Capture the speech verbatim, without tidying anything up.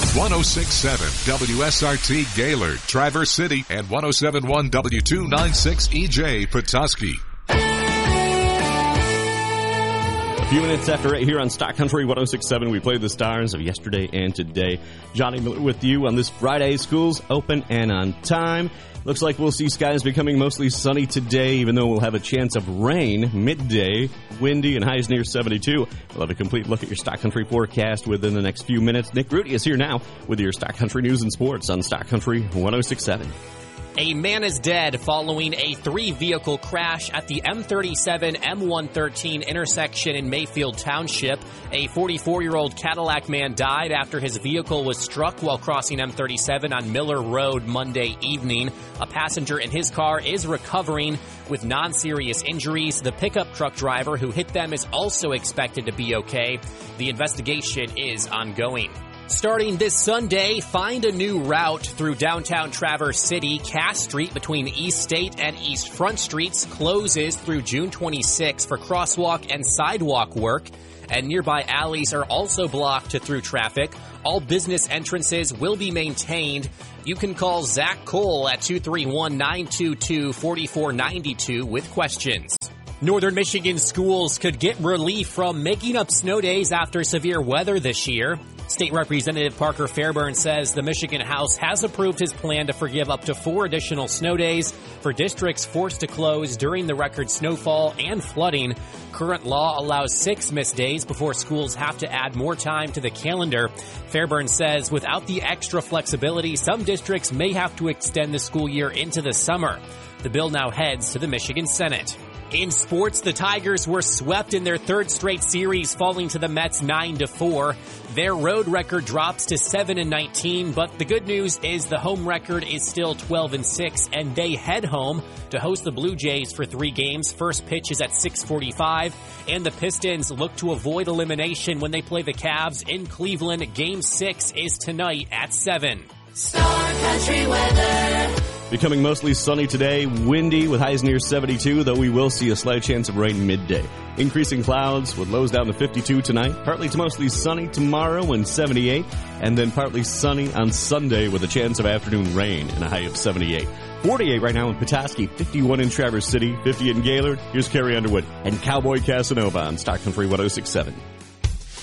one oh six point seven W S R T Gaylord, Traverse City, and one oh seven point one W two ninety-six E J Petoskey. A few minutes after eight here on Stock Country one oh six point seven, we played the stars of yesterday and today. Johnny Miller with you on this Friday. Schools open and on time. Looks like we'll see skies becoming mostly sunny today, even though we'll have a chance of rain midday, windy, and highs near seventy-two. We'll have a complete look at your Stock Country forecast within the next few minutes. Nick Rudy is here now with your Stock Country news and sports on Stock Country one oh six point seven. A man is dead following a three-vehicle crash at the M thirty-seven M one thirteen intersection in Mayfield Township. A forty-four-year-old Cadillac man died after his vehicle was struck while crossing M thirty-seven on Miller Road Monday evening. A passenger in his car is recovering with non-serious injuries. The pickup truck driver who hit them is also expected to be okay. The investigation is ongoing. Starting this Sunday, find a new route through downtown Traverse City. Cass Street between East State and East Front Streets closes through June twenty-sixth for crosswalk and sidewalk work, and nearby alleys are also blocked to through traffic. All business entrances will be maintained. You can call Zach Cole at two three one, nine two two, four four nine two with questions. Northern Michigan schools could get relief from making up snow days after severe weather this year. State Representative Parker Fairburn says the Michigan House has approved his plan to forgive up to four additional snow days for districts forced to close during the record snowfall and flooding. Current law allows six missed days before schools have to add more time to the calendar. Fairburn says without the extra flexibility, some districts may have to extend the school year into the summer. The bill now heads to the Michigan Senate. In sports, the Tigers were swept in their third straight series, falling to the Mets nine to four. Their road record drops to seven and nineteen, but the good news is the home record is still twelve and six, and they head home to host the Blue Jays for three games. First pitch is at six forty-five, and the Pistons look to avoid elimination when they play the Cavs in Cleveland. Game six is tonight at seven. Star Country weather. Becoming mostly sunny today, windy with highs near seventy-two, though we will see a slight chance of rain midday. Increasing clouds with lows down to fifty-two tonight, partly to mostly sunny tomorrow and seventy-eight, and then partly sunny on Sunday with a chance of afternoon rain and a high of seventy-eight. forty-eight right now in Petoskey, fifty-one in Traverse City, fifty in Gaylord. Here's Carrie Underwood and Cowboy Casanova on Stock Country one oh six point seven.